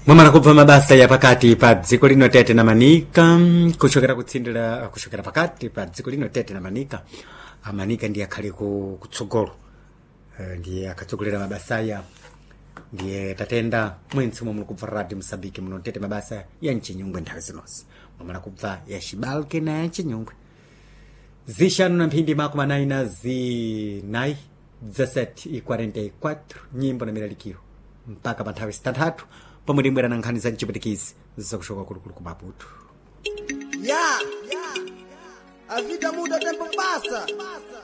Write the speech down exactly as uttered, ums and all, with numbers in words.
mwamara kubva mabasa ya pakati pa dziko lino tete na manika kuchokera kutsindira kuchokera pakati pa dziko lino tete na manika amanika ndiye akhale ku kutsogolo ndiye akatsogolera mabasa ya ndiye tatenda mwentsi momwe kubva radio Msambiki muno tete mabasa ya nchinyungwe nthawi zinosi mwamara kubva ya Shibalke na ya nchinyungwe zishanu na mphindi makumi anayi na zinayi dezessete e quarenta e quatro nyimbo na milalikiro mpaka pa nthawi zitanthatu pomwe timbwera na nkhani za mchipwitikizi zakushoka kulukulu ku Maputo. Ya, a vida muda, tempo passa.